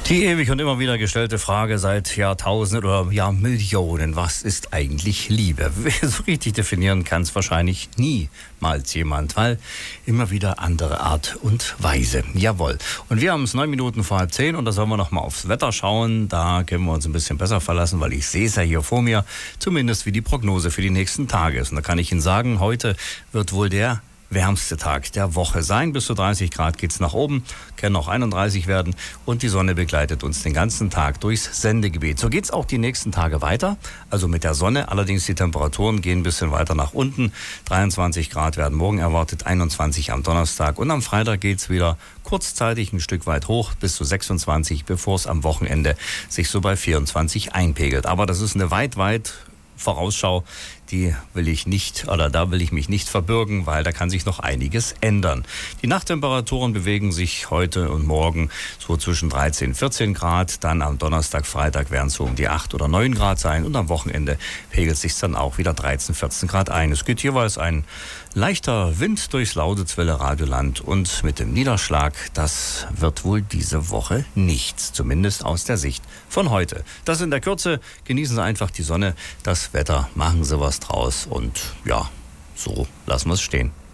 Die ewig und immer wieder gestellte Frage seit Jahrtausenden oder Jahrmillionen: Was ist eigentlich Liebe? So richtig definieren kann es wahrscheinlich niemals jemand, weil immer wieder andere Art und Weise. Jawohl. Und wir haben es 9 Minuten vor 9:30 und da sollen wir noch mal aufs Wetter schauen. Da können wir uns ein bisschen besser verlassen, weil ich sehe es ja hier vor mir, zumindest wie die Prognose für die nächsten Tage ist. Und da kann ich Ihnen sagen, heute wird wohl der wärmste Tag der Woche sein. Bis zu 30 Grad geht's nach oben, können auch 31 werden und die Sonne begleitet uns den ganzen Tag durchs Sendegebiet. So geht's auch die nächsten Tage weiter, also mit der Sonne. Allerdings die Temperaturen gehen ein bisschen weiter nach unten. 23 Grad werden morgen erwartet, 21 am Donnerstag und am Freitag geht's wieder kurzzeitig ein Stück weit hoch bis zu 26, bevor es am Wochenende sich so bei 24 einpegelt. Aber das ist eine weit Vorausschau, die will ich nicht, oder da will ich mich nicht verbürgen, weil da kann sich noch einiges ändern. Die Nachttemperaturen bewegen sich heute und morgen so zwischen 13 und 14 Grad. Dann am Donnerstag, Freitag werden es so um die 8 oder 9 Grad sein. Und am Wochenende pegelt sich dann auch wieder 13, 14 Grad ein. Es geht jeweils ein leichter Wind durchs Lausitzwelle Radioland. Und mit dem Niederschlag, das wird wohl diese Woche nichts. Zumindest aus der Sicht von heute. Das in der Kürze. Genießen Sie einfach die Sonne, das Wetter, machen Sie was draus und ja, so lassen wir es stehen.